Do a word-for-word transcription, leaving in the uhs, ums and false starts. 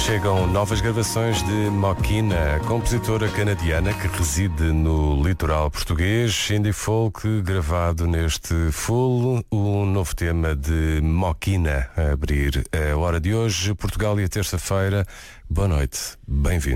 Chegam novas gravações de Mokina, compositora canadiana que reside no litoral português. Indie folk gravado neste Full, o novo tema de Mokina a abrir a hora de hoje. Portugal e a terça-feira. Boa noite, bem-vindo.